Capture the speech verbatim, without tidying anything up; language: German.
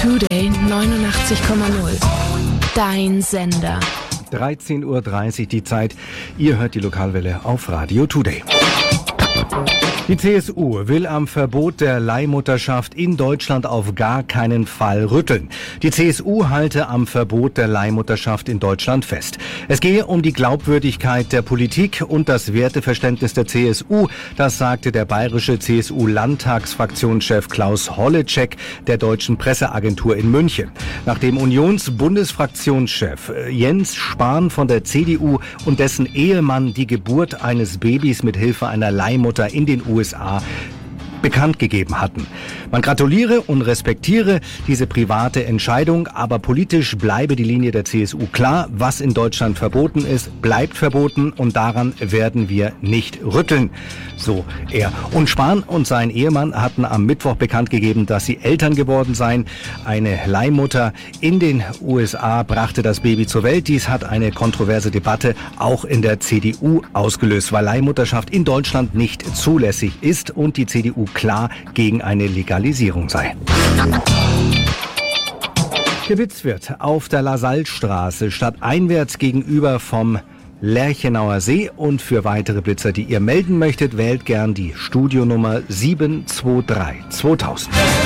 Today neunundachtzig Komma null. Dein Sender. dreizehn Uhr dreißig die Zeit. Ihr hört die Lokalwelle auf Radio Today. Die C S U will am Verbot der Leihmutterschaft in Deutschland auf gar keinen Fall rütteln. Die C S U halte am Verbot der Leihmutterschaft in Deutschland fest. Es gehe um die Glaubwürdigkeit der Politik und das Werteverständnis der C S U. Das sagte der bayerische C S U-Landtagsfraktionschef Klaus Holleczek der Deutschen Presseagentur in München. Nachdem Unions-Bundesfraktionschef Jens Spahn von der C D U und dessen Ehemann die Geburt eines Babys mit Hilfe einer Leihmutter in den U S A bekannt gegeben hatten. Man gratuliere und respektiere diese private Entscheidung, aber politisch bleibe die Linie der C S U klar. Was in Deutschland verboten ist, bleibt verboten und daran werden wir nicht rütteln. So er. Und Spahn und sein Ehemann hatten am Mittwoch bekannt gegeben, dass sie Eltern geworden seien. Eine Leihmutter in den U S A brachte das Baby zur Welt. Dies hat eine kontroverse Debatte auch in der C D U ausgelöst, weil Leihmutterschaft in Deutschland nicht zulässig ist und die C D U klar gegen eine Legalisierung sei. Gewitzt wird auf der Lasallstraße stadteinwärts gegenüber vom Lerchenauer See. Und für weitere Blitzer, die ihr melden möchtet, wählt gern die Studionummer sieben zwei drei zweitausend.